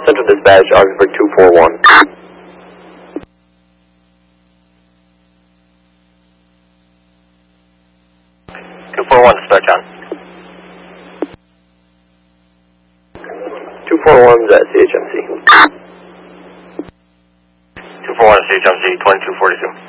Central Dispatch, Augsburg 241. 241, dispatch on. 241's at CHMC. 241 CHMC 2242.